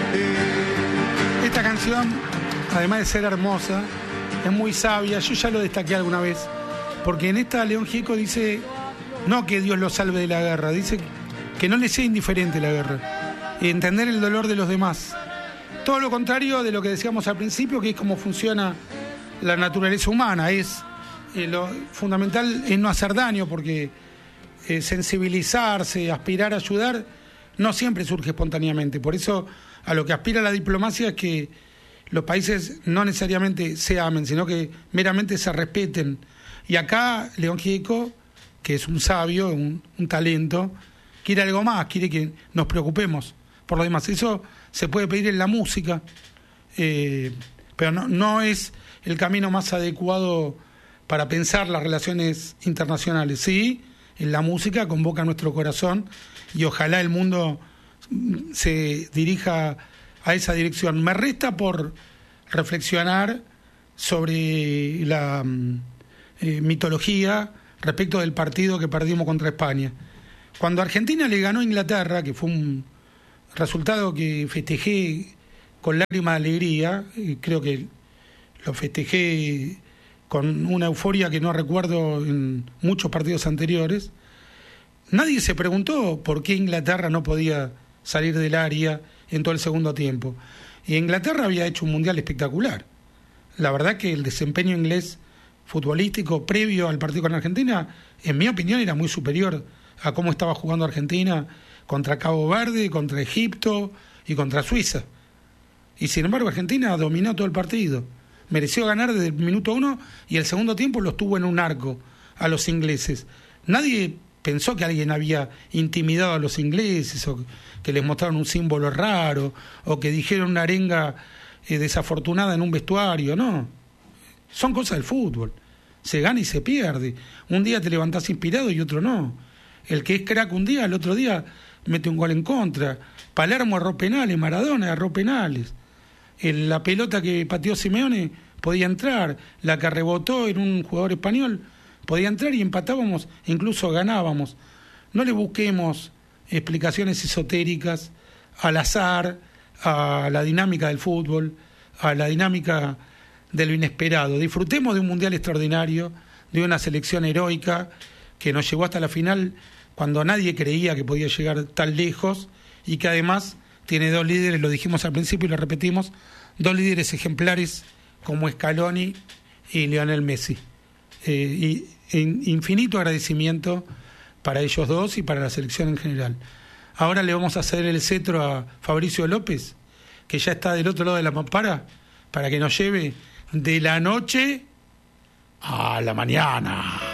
Esta canción, además de ser hermosa, es muy sabia. Yo ya lo destaqué alguna vez, porque en esta León Gieco dice no que Dios lo salve de la guerra, dice que no le sea indiferente la guerra, y entender el dolor de los demás. Todo lo contrario de lo que decíamos al principio, que es cómo funciona la naturaleza humana. Es lo fundamental es no hacer daño, porque sensibilizarse, aspirar a ayudar, no siempre surge espontáneamente. Por eso a lo que aspira la diplomacia es que los países no necesariamente se amen, sino que meramente se respeten. Y acá León Gieco, que es un sabio, un talento, quiere algo más, quiere que nos preocupemos por lo demás. Eso se puede pedir en la música, pero no es el camino más adecuado para pensar las relaciones internacionales. Sí, en la música convoca nuestro corazón y ojalá el mundo se dirija a esa dirección. Me resta por reflexionar sobre la mitología respecto del partido que perdimos contra España. Cuando Argentina le ganó a Inglaterra, que fue un resultado que festejé con lágrimas de alegría, y creo que lo festejé con una euforia que no recuerdo en muchos partidos anteriores, nadie se preguntó por qué Inglaterra no podía salir del área en todo el segundo tiempo. Y Inglaterra había hecho un mundial espectacular. La verdad que el desempeño inglés futbolístico previo al partido con Argentina, en mi opinión, era muy superior a cómo estaba jugando Argentina contra Cabo Verde, contra Egipto y contra Suiza. Y sin embargo Argentina dominó todo el partido. Mereció ganar desde el minuto 1 y el segundo tiempo los tuvo en un arco a los ingleses. Nadie pensó que alguien había intimidado a los ingleses, o que les mostraron un símbolo raro, o que dijeron una arenga desafortunada en un vestuario. No, son cosas del fútbol. Se gana y se pierde. Un día te levantás inspirado y otro no. El que es crack un día, el otro día mete un gol en contra. Palermo erró penales, Maradona erró penales. La pelota que pateó Simeone podía entrar, la que rebotó en un jugador español podía entrar y empatábamos, incluso ganábamos. No le busquemos explicaciones esotéricas al azar, a la dinámica del fútbol, a la dinámica de lo inesperado. Disfrutemos de un mundial extraordinario, de una selección heroica que nos llevó hasta la final cuando nadie creía que podía llegar tan lejos, y que además tiene dos líderes, lo dijimos al principio y lo repetimos, dos líderes ejemplares como Scaloni y Lionel Messi. Y infinito agradecimiento para ellos dos y para la selección en general. Ahora le vamos a ceder el cetro a Fabricio López, que ya está del otro lado de la mampara, para que nos lleve de la noche a la mañana.